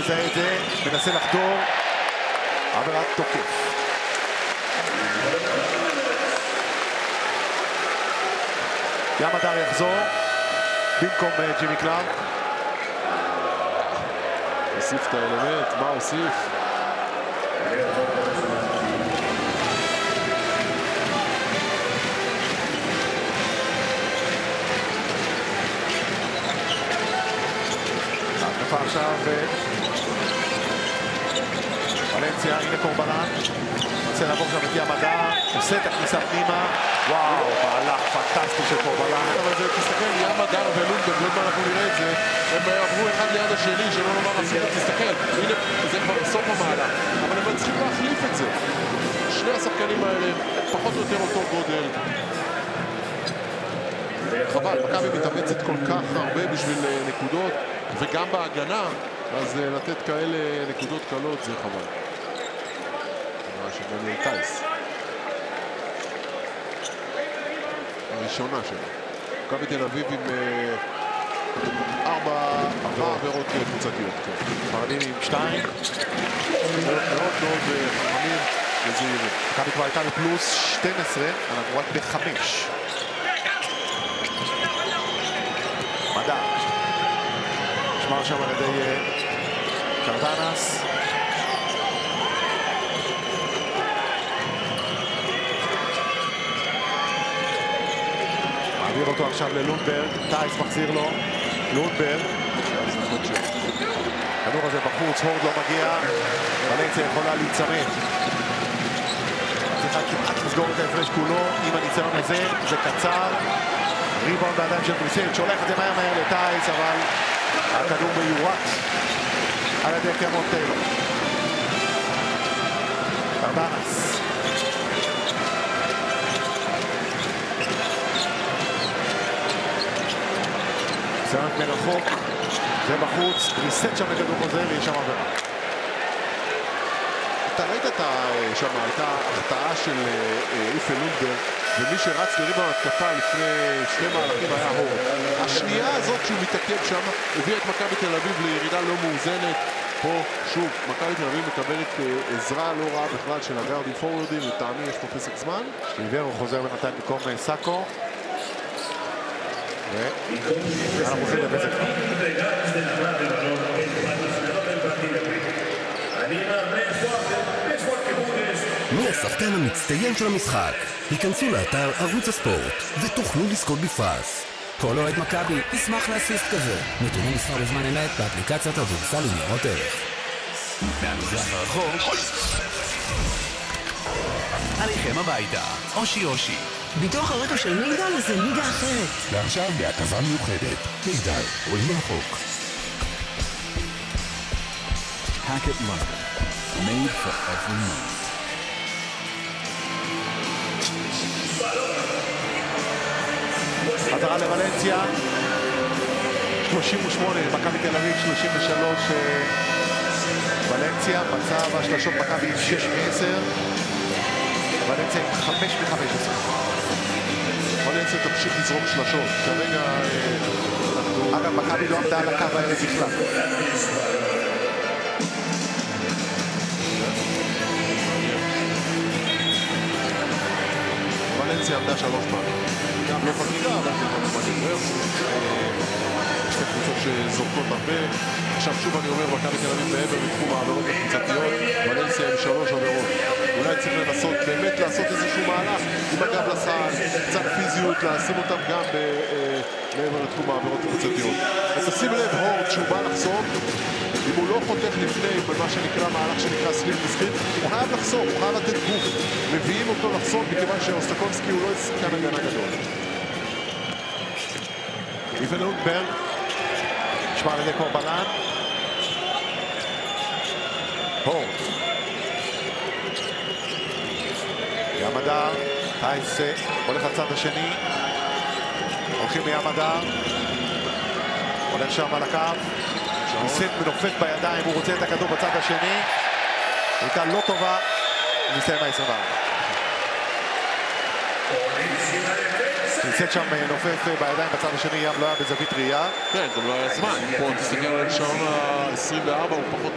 מזהה את זה, מנסה לחדור, עבירת תוקף. ים הדר יחזור במקום ג'ימי קלארק. הוסיף את האלמנט, מה הוסיף? ההתקפה עכשיו ולנסיה, הנה קורבלן רוצה לעבור שם את ים הדר, עושה את הכניסה פנימה. וואו, מהלך פנטסטי של קורבלן. אבל זה, תסתכל, ים הדר ולונדברג, לא מה אנחנו נראה את זה, הם עברו אחד ליד השני, שלא נאמר אפילו, תסתכל, הנה, זה כבר סוף המהלך, אבל הם צריכים להחליף את זה. שני השחקנים האלה, פחות או יותר אותו גודל. חבל, מכבי מתאמצת כל כך הרבה בשביל נקודות, וגם בהגנה, אז לתת כאלה נקודות קלות זה חבל. שבני טייס. הראשונה שלה. מכבי תל אביב עם 4 עבירות קבוצתיות. ספרדים עם 2. מאוד חכמים וזהירים. מכבי כבר הייתה בפלוס 12, אנחנו רק ב5. מדע. נשמר שם על ידי קרטנס. מעביר אותו עכשיו ללונדברג, טייס מחזיר לו, לונדברג. הכדור הזה בחוץ, הורד לא מגיע, ולנסיה יכולה להיצמד. צריכה כמעט לסגור את ההפרש כולו, עם הניסיון הזה, זה קצר. ריבאונד בידיים של בריסל, שולח את זה מהר לטייס, אבל הכדור מיורט על ידי קרמון טיילור. קרטנס. ניסיון מרחוק, זה בחוץ, בריסט שם לכדור חוזר ויש שם עבירה. אתה ראית שם, הייתה החטאה של אופה לונדברג, ומי שרץ לריבאונד התקפה לפני שני מהלכים היה הורד. השנייה הזאת שהוא מתעכב שם, הביאה את מכבי תל אביב לירידה לא מאוזנת. פה, שוב, מכבי תל אביב מקבלת עזרה לא רעה בכלל של הגארדים פורורדים, לטעמי יש פה פסק זמן. ליברו חוזר בינתיים במקום סאקו. ואנחנו עושים לפסק זמן. מי השחקן המצטיין של המשחק? היכנסו לאתר ערוץ הספורט ותוכלו לזכות בפרס. כל אוהד מכבי ישמח לאסיסט כזה. נתוני מסחר בזמן אמת באפליקציית הכדורסל וניירות ערך. מהמזרח הרחוק עליכם הביתה. אושי. ביטוח הרכב של מגדל זה ליגה אחרת. ועכשיו בהטבה מיוחדת. מגדל, רואים רחוק. Hackett London, made for every moment. חזרה לוולנסיה, 38, מכבי תל אביב, 33 ולנסיה, מצב השלשות מכבי 6 מ-10, ולנסיה עם 5 מ-15. ולנסיה תמשיך לזרוק שלשות, כרגע אגב, מכבי לא עמדה על הקו האלה בכלל. ולנסיה עמדה 3 פעמים. גם לא חגיגה, אבל זה כמובן יותר. שתי קבוצות שזורקות הרבה. עכשיו שוב אני אומר, מכבי תל אביב מעבר לתחום העבירות הקבוצתיות, ולנסיה עם 3 עבירות. אולי צריך לנסות, באמת לעשות איזשהו מהלך עם הגב לסל, קצת פיזיות, לשים אותם גם מעבר לתחום העבירות הקבוצתיות. ותשים לב, הורד, שהוא בא לחסום, אם הוא לא חותך לפני במה שנקרא מהלך שנקרא סליפ וסקריפ, הוא חייב לחסום, הוא חייב לתת גוף. מביאים אותו לחסום מכיוון שאוסטקובסקי הוא לא שחקן הגנה גדול. איבן לונדברג, נשמע על ידי קורבלן. הורד. ים הדר, טייס הולך לצד השני. הולכים לים הדר. הולך שם על הקו. ניסט מנופף בידיים, הוא רוצה את הכדור בצד השני. הייתה לא טובה, נסיים ה-24. ניסט שם נופף בידיים בצד השני, ים לא היה בזווית ראייה. כן, גם לא היה זמן. פה תסתכל על שעון ה-24, הוא פחות